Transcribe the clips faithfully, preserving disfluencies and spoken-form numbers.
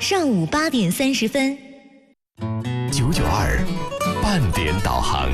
上午八点三十分。 九九二半点导航。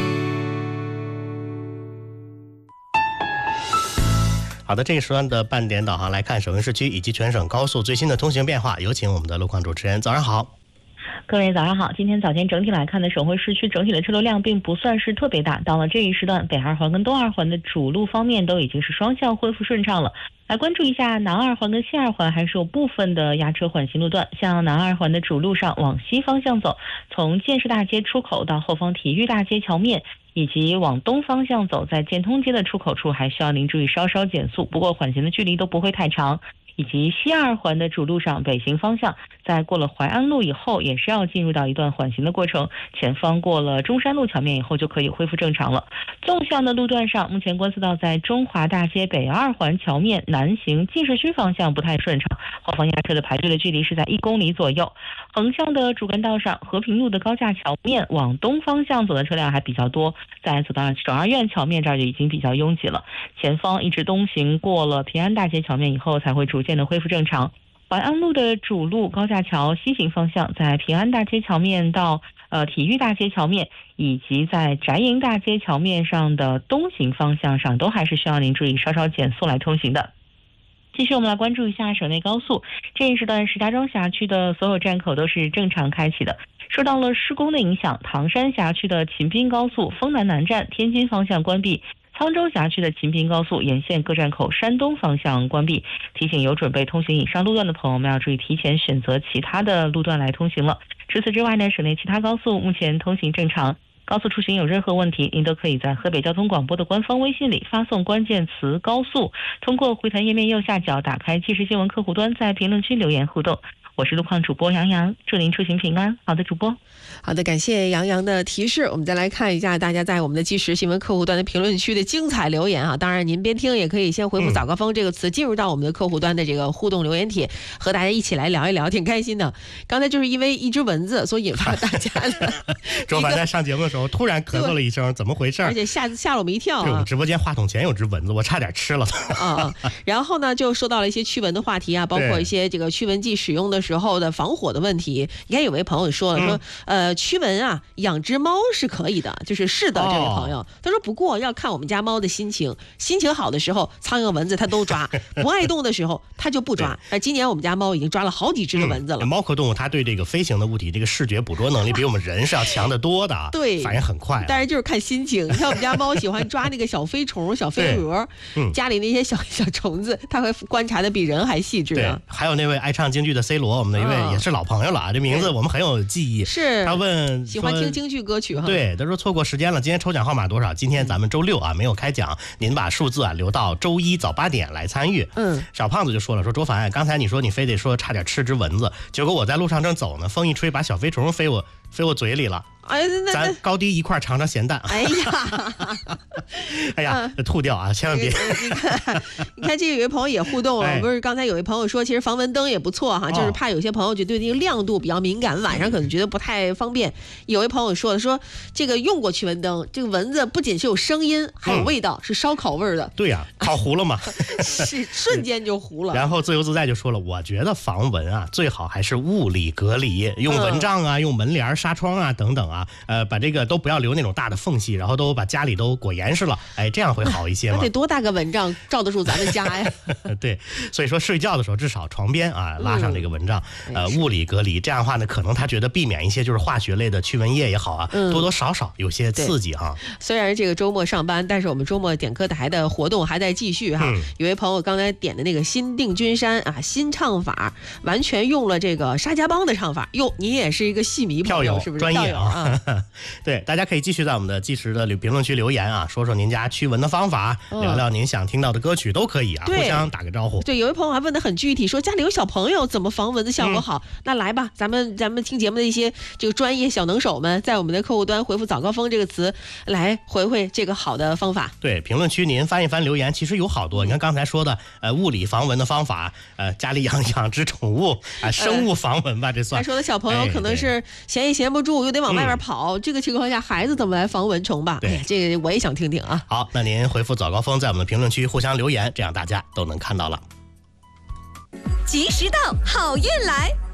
好的，这个时段的半点导航来看首运市区以及全省高速最新的通行变化，有请我们的路况主持人。早上好。 各位早上好，今天早间整体来看呢，省会市区整体的车流量并不算是特别大。到了这一时段，北二环跟东二环的主路方面都已经是双向恢复顺畅了。来关注一下南二环跟西二环还是有部分的压车缓行路段，像南二环的主路上往西方向走，从建设大街出口到后方体育大街桥面，以及往东方向走，在建通街的出口处还需要您注意稍稍减速，不过缓行的距离都不会太长。以及西二环的主路上北行方向，在过了淮安路以后也是要进入到一段缓行的过程，前方过了中山路桥面以后就可以恢复正常了。纵向的路段上，目前观测到在中华大街北二环桥面南行进市区方向不太顺畅，后方压车的排队的距离是在一公里左右。横向的主干道上，和平路的高架桥面往东方向走的车辆还比较多，在走到省二院桥面这儿就已经比较拥挤了，前方一直东行过了平安大街桥面以后才会逐渐的恢复正常。淮安路的主路高架桥西行方向，在平安大街桥面到呃体育大街桥面，以及在翟营大街桥面上的东行方向上，都还是需要您注意稍稍减速来通行的。继续我们来关注一下省内高速，这一时段石家庄辖区的所有站口都是正常开启的。受到了施工的影响，唐山辖区的秦滨高速丰南南站天津方向关闭，沧州辖区的秦滨高速沿线各站口山东方向关闭，提醒有准备通行以上路段的朋友们要注意提前选择其他的路段来通行了。除此之外呢，省内其他高速目前通行正常。高速出行有任何问题，您都可以在河北交通广播的官方微信里发送关键词高速，通过回弹页面右下角打开即时新闻客户端，在评论区留言互动。我是路况主播杨洋，祝您出行平安。好的，主播。 好的，感谢杨洋的提示。我们再来看一下大家在我们的即时新闻客户端的评论区的精彩留言啊！当然，您边听也可以先回复“早高峰”这个词，进入到我们的客户端的这个互动留言帖，和大家一起来聊一聊，挺开心的。刚才就是因为一只蚊子所引发大家的。 周凡在上节目的时候突然咳嗽了一声，怎么回事？ 而且吓吓了我们一跳啊！ 我们直播间话筒前有只蚊子，我差点吃了它。 啊，然后呢，就说到了一些驱蚊的话题啊，包括一些这个驱蚊剂使用的时候的防火的问题。你看有位朋友说了，说呃驱蚊啊，养只猫是可以的，就是是的，这位朋友、哦、他说不过要看我们家猫的心情，心情好的时候苍蝇蚊子它都抓，不爱动的时候它就不抓。而今年我们家猫已经抓了好几只的蚊子了。 嗯、猫科动物它对这个飞行的物体这个视觉捕捉能力比我们人是要强得多的， 对， 反应很快、啊。 当然就是看心情，你像我们家猫喜欢抓那个小飞虫、小飞蛾、嗯，家里那些小小虫子，它会观察的比人还细致啊。 对，还有那位爱唱京剧的 C 罗，我们的一位也是老朋友了啊，这名字我们很有记忆。 是， 他问喜欢听京剧歌曲哈。 对，他说错过时间了，今天抽奖号码多少？今天咱们周六啊没有开奖，您把数字啊留到周一早八点来参与。嗯，小胖子就说了，说周凡，刚才你说你非得说差点吃只蚊子，结果我在路上正走呢，风一吹把小飞虫飞我飞我嘴里了。哎，那咱高低一块尝尝咸淡。 哎呀， 哎呀，嗯、吐掉啊，千万别。 你看，你看，这有位朋友也互动了，哎、不是刚才有位朋友说，其实防蚊灯也不错哈，哦、就是怕有些朋友就对那个亮度比较敏感，晚上可能觉得不太方便。有位朋友说了，说这个用过驱蚊灯，这个蚊子不仅是有声音，还有味道，嗯、是烧烤味的。 对呀、啊，烤糊了嘛， 是瞬间就糊了。 然后自由自在就说了，我觉得防蚊啊，最好还是物理隔离，用蚊帐啊，嗯、用门帘、纱窗啊等等啊。啊，呃，把这个都不要留那种大的缝隙，然后都把家里都裹严实了，哎，这样会好一些嘛。 那得多大个蚊帐罩得住咱们家呀？ 对，所以说睡觉的时候至少床边啊拉上这个蚊帐，嗯、呃，物理隔离，这样的话呢，可能他觉得避免一些就是化学类的驱蚊液也好啊，嗯、多多少少有些刺激哈。 虽然这个周末上班，但是我们周末点歌台的活动还在继续哈。嗯、有位朋友刚才点的那个新定军山啊，新唱法，完全用了这个沙家浜的唱法。哟，你也是一个戏迷朋友，是不是？ 专业啊。对，大家可以继续在我们的即时的评论区留言啊，说说您家驱蚊的方法，嗯、聊聊您想听到的歌曲都可以啊，互相打个招呼。 对，有位朋友还问得很具体，说家里有小朋友怎么防蚊子效果好？嗯、那来吧，咱们咱们听节目的一些这个专业小能手们，在我们的客户端回复“早高峰”这个词，来回回这个好的方法。 对，评论区您翻一翻留言，其实有好多。嗯、你看刚才说的，呃，物理防蚊的方法，呃，家里养养只宠物啊、呃，生物防蚊吧，这算。 他说的小朋友可能是闲也闲不住，又得往外边跑。嗯这个情况下，孩子怎么来防蚊虫吧？哎呀，这个我也想听听啊。 好，那您回复早高峰，在我们的评论区互相留言，这样大家都能看到了。 及时到，好运来。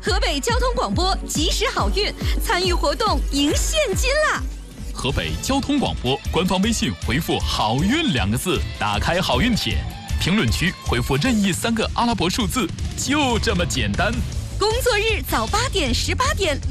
河北交通广播及时好运，参与活动赢现金啦！ 河北交通广播官方微信回复好运两个字，打开好运帖，评论区回复任意三个阿拉伯数字，就这么简单。 工作日早八点十八点